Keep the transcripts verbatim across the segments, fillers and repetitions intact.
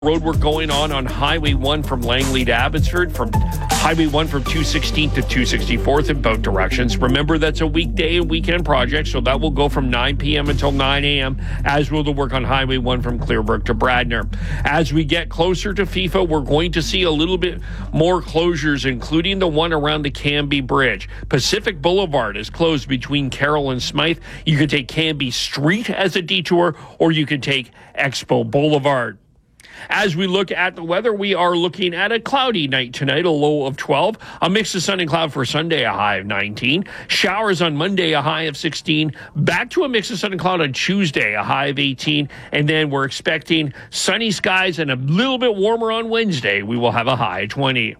Road work going on on Highway one from Langley to Abbotsford, from Highway one from two sixteenth to two sixty-fourth in both directions. Remember, that's a weekday and weekend project, so that will go from nine p.m. until nine a.m., as will the work on Highway one from Clearbrook to Bradner. As we get closer to FIFA, we're going to see a little bit more closures, including the one around the Canby Bridge. Pacific Boulevard is closed between Carroll and Smythe. You can take Canby Street as a detour, or you can take Expo Boulevard. As we look at the weather, we are looking at a cloudy night tonight, a low of twelve. A mix of sun and cloud for Sunday, a high of nineteen. Showers on Monday, a high of sixteen. Back to a mix of sun and cloud on Tuesday, a high of eighteen. And then we're expecting sunny skies and a little bit warmer on Wednesday. We will have a high of twenty.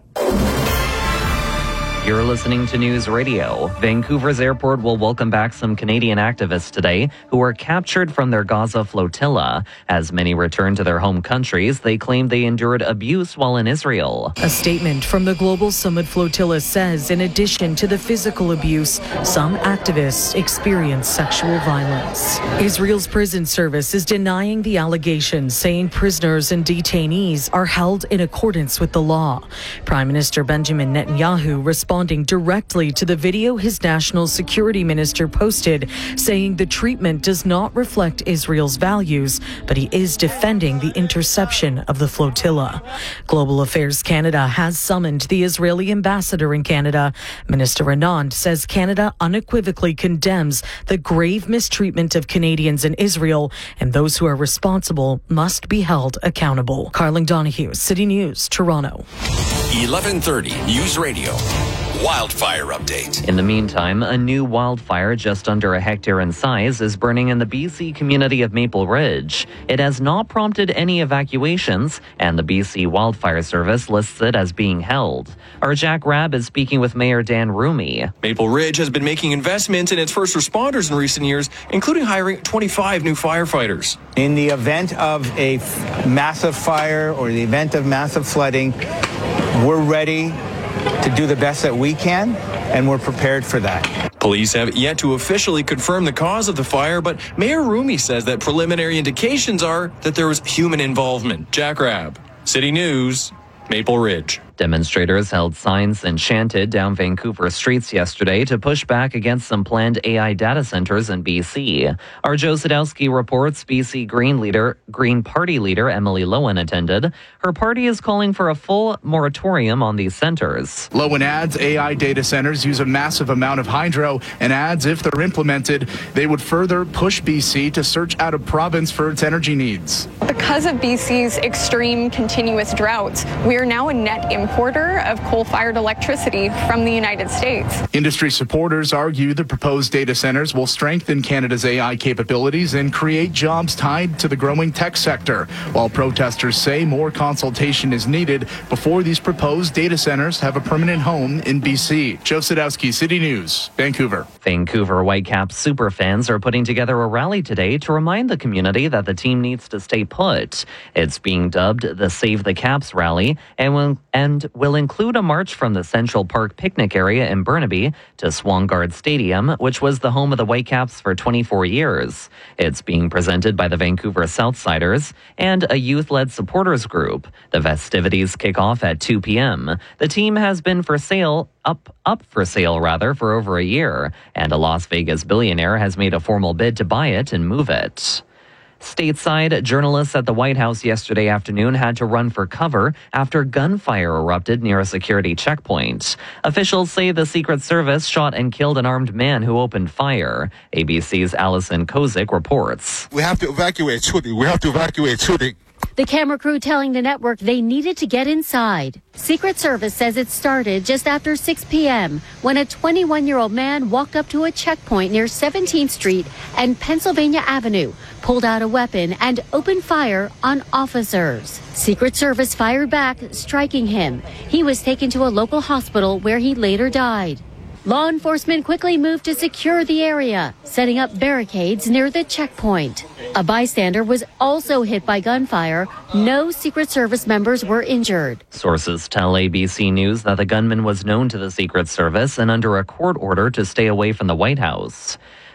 You're listening to News Radio. Vancouver's airport will welcome back some Canadian activists today who were captured from their Gaza flotilla. As many return to their home countries, they claim they endured abuse while in Israel. A statement from the Global Summit Flotilla says, in addition to the physical abuse, some activists experienced sexual violence. Israel's prison service is denying the allegations, saying prisoners and detainees are held in accordance with the law. Prime Minister Benjamin Netanyahu responded Responding directly to the video his national security minister posted, saying the treatment does not reflect Israel's values, but he is defending the interception of the flotilla. Global Affairs Canada has summoned the Israeli ambassador in Canada. Minister Anand says Canada unequivocally condemns the grave mistreatment of Canadians in Israel, and those who are responsible must be held accountable. Carling Donahue, City News, Toronto. eleven thirty News Radio. Wildfire update. In the meantime, a new wildfire just under a hectare in size is burning in the B C community of Maple Ridge. It has not prompted any evacuations, and the B C Wildfire Service lists it as being held. Our Jack Rabb is speaking with Mayor Dan Rumi. Maple Ridge has been making investments in its first responders in recent years, including hiring twenty-five new firefighters. In the event of a f- massive fire or the event of massive flooding, we're ready to do the best that we can, and we're prepared for that. Police have yet to officially confirm the cause of the fire, but Mayor Rumi says that preliminary indications are that there was human involvement. Jack Rabb, City News, Maple Ridge. Demonstrators held signs and chanted down Vancouver streets yesterday to push back against some planned A I data centers in B C. Our Joe Sadowski reports B C Green leader, Green Party leader Emily Lowen attended. Her party is calling for a full moratorium on these centers. Lowen adds A I data centers use a massive amount of hydro and adds if they're implemented, they would further push B C to search out a province for its energy needs. Because of B C's extreme continuous droughts, we are now a net importer of coal-fired electricity from the United States. Industry supporters argue the proposed data centers will strengthen Canada's A I capabilities and create jobs tied to the growing tech sector, while protesters say more consultation is needed before these proposed data centers have a permanent home in B C. Joe Sadowski, City News, Vancouver. Vancouver Whitecaps superfans are putting together a rally today to remind the community that the team needs to stay put. It's being dubbed the Save the Caps rally and will, and will include a march from the Central Park picnic area in Burnaby to Swangard Stadium, which was the home of the Whitecaps for twenty-four years. It's being presented by the Vancouver Southsiders and a youth-led supporters group. The festivities kick off at two p.m. The team has been for sale, up, up for sale rather, for over a year, and a Las Vegas billionaire has made a formal bid to buy it and move it. Stateside, journalists at the White House yesterday afternoon had to run for cover after gunfire erupted near a security checkpoint. Officials say the Secret Service shot and killed an armed man who opened fire. A B C's Allison Kozik reports. We have to evacuate shooting. We have to evacuate shooting. The camera crew telling the network they needed to get inside. Secret Service says it started just after six p.m. when a twenty-one-year-old man walked up to a checkpoint near seventeenth Street and Pennsylvania Avenue, pulled out a weapon and opened fire on officers. Secret Service fired back, striking him. He was taken to a local hospital where he later died. Law enforcement quickly moved to secure the area, setting up barricades near the checkpoint. A bystander was also hit by gunfire. No Secret Service members were injured. Sources tell A B C News that the gunman was known to the Secret Service and under a court order to stay away from the White House.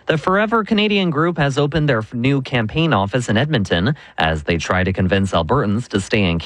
The Forever Canadian Group has opened their new campaign office in Edmonton as they try to convince Albertans to stay in